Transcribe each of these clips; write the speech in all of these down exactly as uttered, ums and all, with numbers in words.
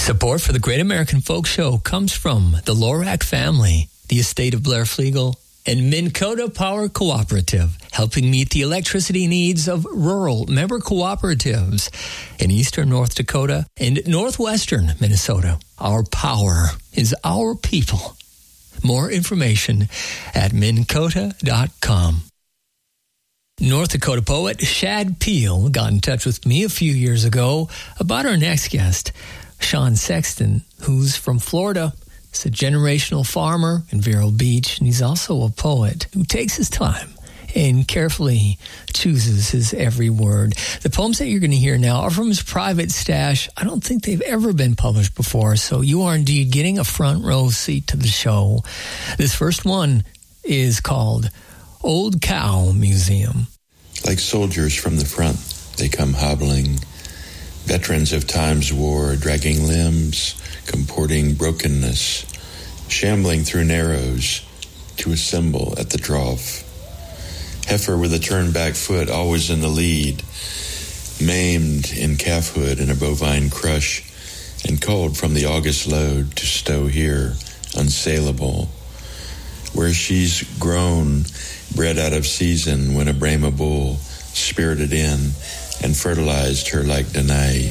Support for the Great American Folk Show comes from the Lorac family, the estate of Blair Flegel, and Minn Kota Power Cooperative, helping meet the electricity needs of rural member cooperatives in eastern North Dakota and northwestern Minnesota. Our power is our people. More information at minn kota dot com. North Dakota poet Shad Peel got in touch with me a few years ago about our next guest, Sean Sexton, who's from Florida. He's a generational farmer in Vero Beach, and he's also a poet who takes his time and carefully chooses his every word. The poems that you're going to hear now are from his private stash. I don't think they've ever been published before, so you are indeed getting a front row seat to the show. This first one is called Old Cow Museum. Like soldiers from the front, they come hobbling, veterans of time's war, dragging limbs, comporting brokenness, shambling through narrows to assemble at the trough. Heifer with a turned-back foot, always in the lead, maimed in calfhood in a bovine crush, and called from the August load to stow here, unsaleable, where she's grown, bred out of season when a Brahma bull spirited in and fertilized her like Danae.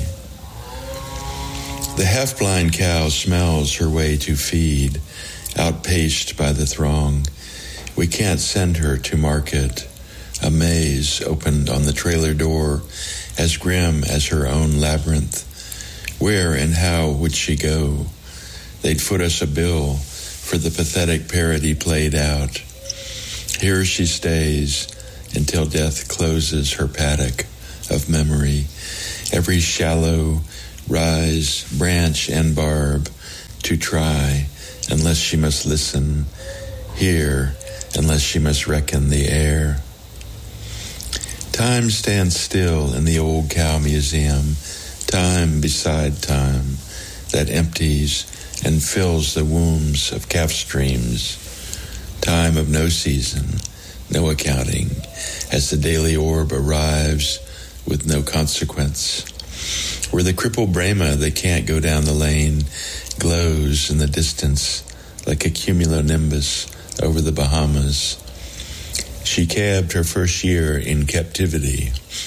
The half-blind cow smells her way to feed, outpaced by the throng. We can't send her to market. A maze opened on the trailer door, as grim as her own labyrinth. Where and how would she go? They'd foot us a bill for the pathetic parody played out. Here she stays until death closes her paddock of memory. Every shallow rise, branch, and barb to try, unless she must listen, hear, unless she must reckon the air. Time stands still in the Old Cow Museum, time beside time that empties and fills the wombs of calf streams. Time of no season, no accounting, as the daily orb arrives with no consequence. Where the crippled Brahma that can't go down the lane glows in the distance like a cumulonimbus over the Bahamas. She cabbed her first year in captivity.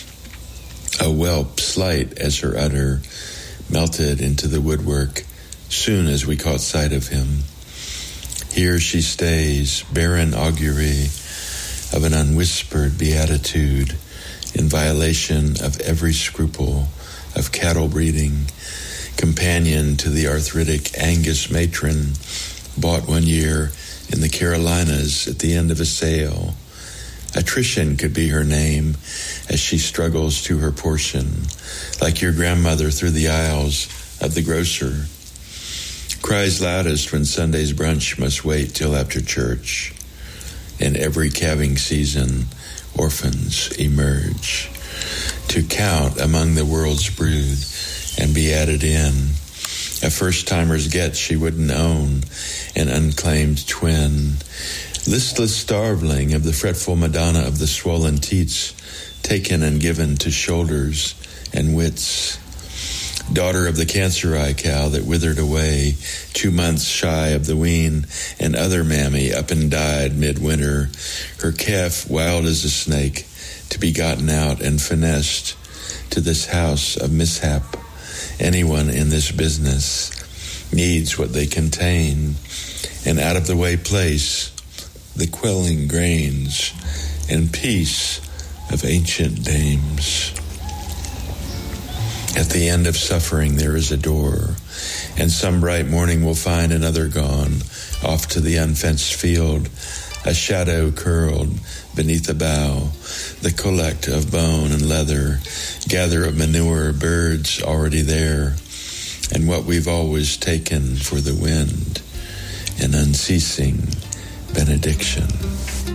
A whelp slight as her udder melted into the woodwork soon as we caught sight of him. Here she stays, barren augury of an unwhispered beatitude, in violation of every scruple of cattle breeding, companion to the arthritic Angus matron, bought one year in the Carolinas at the end of a sale. Attrition could be her name as she struggles to her portion, like your grandmother through the aisles of the grocer. Cries loudest when Sunday's brunch must wait till after church. In every calving season, orphans emerge to count among the world's brood and be added in. A first-timer's get she wouldn't own, an unclaimed twin. Listless starveling of the fretful Madonna of the swollen teats, taken and given to shoulders and wits. Daughter of the cancer eye cow that withered away, two months shy of the wean, and other mammy up and died midwinter, her calf wild as a snake, to be gotten out and finessed to this house of mishap. Anyone in this business needs what they contain, an out-of-the-way place, the quelling grains and peace of ancient dames. At the end of suffering there is a door, and some bright morning will find another gone, off to the unfenced field, a shadow curled beneath a bough, the collect of bone and leather, gather of manure, birds already there, and what we've always taken for the wind, an unceasing benediction.